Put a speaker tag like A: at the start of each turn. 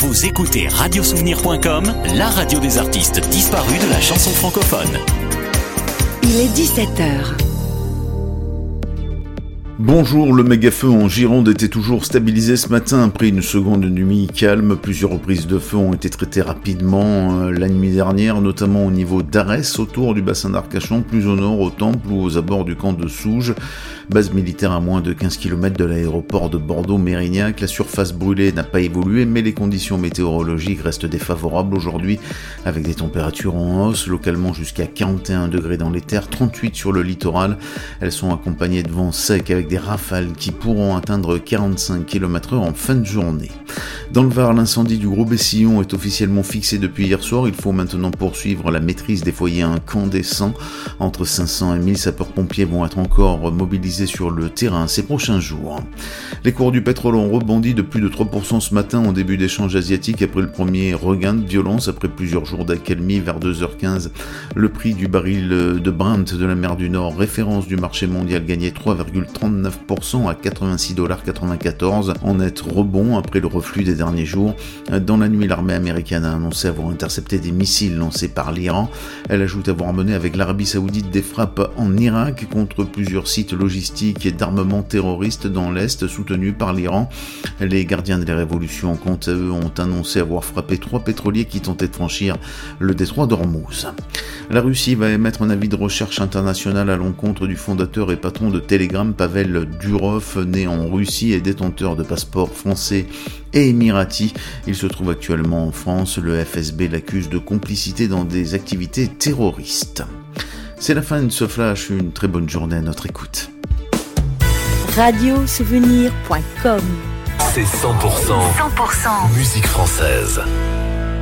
A: Vous écoutez radiosouvenir.com, la radio des artistes disparus de la chanson francophone.
B: Il est 17h.
C: Bonjour, le méga-feu en Gironde était toujours stabilisé ce matin après une seconde nuit calme. Plusieurs reprises de feu ont été traitées rapidement la nuit dernière, notamment au niveau d'Arès, autour du bassin d'Arcachon, plus au nord, au Temple ou aux abords du camp de Souges. Base militaire à moins de 15 km de l'aéroport de Bordeaux-Mérignac. La surface brûlée n'a pas évolué, mais les conditions météorologiques restent défavorables aujourd'hui, avec des températures en hausse, localement jusqu'à 41 degrés dans les terres, 38 sur le littoral. Elles sont accompagnées de vents secs avec des rafales qui pourront atteindre 45 km/h en fin de journée. Dans le Var, l'incendie du Gros Bessillon est officiellement fixé depuis hier soir. Il faut maintenant poursuivre la maîtrise des foyers incandescents. Entre 500 et 1000 sapeurs-pompiers vont être encore mobilisés sur le terrain ces prochains jours. Les cours du pétrole ont rebondi de plus de 3% ce matin en début d'échange asiatique après le premier regain de violence après plusieurs jours d'accalmie vers 2h15. Le prix du baril de Brent de la mer du Nord, référence du marché mondial, gagnait 3,39% à 86,94$, en net rebond après le reflux des derniers jours. Dans la nuit, l'armée américaine a annoncé avoir intercepté des missiles lancés par l'Iran. Elle ajoute avoir mené avec l'Arabie Saoudite des frappes en Irak contre plusieurs sites logistiques et d'armement terroristes dans l'Est soutenus par l'Iran. Les gardiens de la révolution, quant à eux, ont annoncé avoir frappé 3 pétroliers qui tentaient de franchir le détroit d'Ormuz. La Russie va émettre un avis de recherche international à l'encontre du fondateur et patron de Telegram, Pavel Durov, né en Russie et détenteur de passeports français et émirati. Il se trouve actuellement en France. Le FSB l'accuse de complicité dans des activités terroristes. C'est la fin de ce flash. Une très bonne journée à notre écoute.
B: Radiosouvenir.com.
D: C'est 100% musique française.